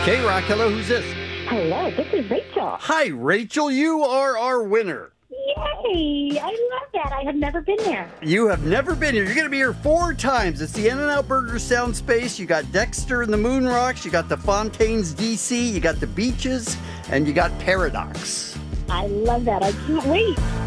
K-Rock, hello, who's this? Hello, this is Rachel. Hi, Rachel, you are our winner. Yay! I love that. I have never been there. You have never been here. You're going to be here 4 times. It's the In-N-Out Burger Sound Space. You got Dexter and the Moon Rocks. You got the Fontaines DC. You got the Beaches. And you got Paradox. I love that. I can't wait.